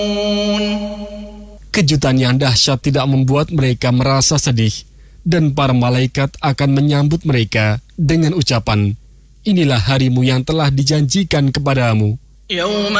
Kejutan yang dahsyat tidak membuat mereka merasa sedih, dan para malaikat akan menyambut mereka dengan ucapan, "Inilah harimu yang telah dijanjikan kepadamu."